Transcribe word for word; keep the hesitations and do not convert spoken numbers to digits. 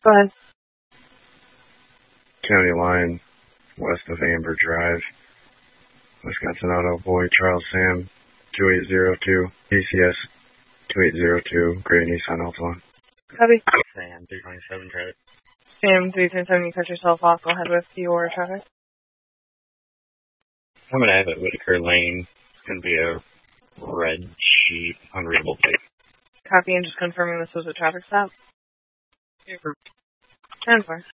Go ahead. County line, west of Amber Drive, Wisconsin Auto Boy, Charles Sam, two eight zero two, A C S two eight zero two, Gray Nissan Altima. Copy. Sam, three twenty-seven, traffic. Sam, three twenty-seven, you cut yourself off. Go ahead with your traffic. I'm going to have it Whitaker Lane. It's going to be a red Jeep, unreadable plate. Copy, and just confirming this was a traffic stop. Yeah. ten four.